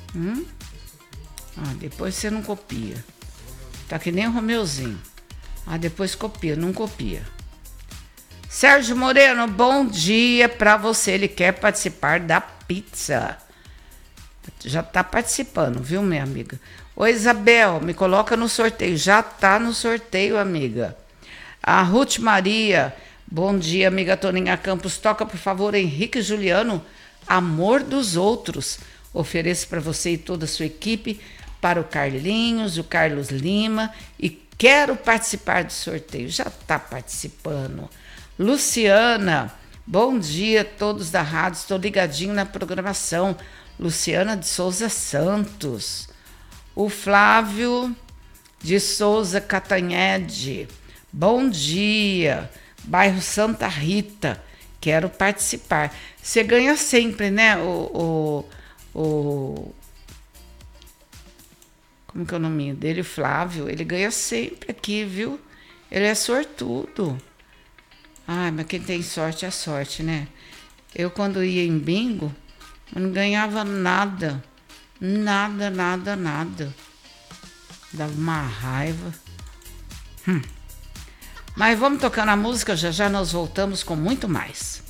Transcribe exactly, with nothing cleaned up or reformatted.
Hum? Ah, depois você não copia. Tá que nem o Romeuzinho. Ah, depois copia, não copia. Sérgio Moreno, bom dia pra você. Ele quer participar da pizza. Já tá participando, viu, minha amiga? Oi, Isabel, me coloca no sorteio. Já tá no sorteio, amiga. A Ruth Maria, bom dia, amiga Toninha Campos. Toca, por favor, Henrique Juliano, Amor dos Outros. Ofereço para você e toda a sua equipe, para o Carlinhos, o Carlos Lima, e quero participar do sorteio. Já está participando. Luciana, bom dia a todos da rádio, estou ligadinho na programação. Luciana de Souza Santos. O Flávio de Souza Catanhede, bom dia, bairro Santa Rita, quero participar. Você ganha sempre, né, o... o O, como que é o nome dele? Flávio. Ele ganha sempre aqui, viu? Ele é sortudo. Ai, mas quem tem sorte é sorte, né? Eu, quando ia em bingo, não ganhava nada. Nada, nada, nada. Dava uma raiva. Hum. Mas vamos tocando a música, já já nós voltamos com muito mais.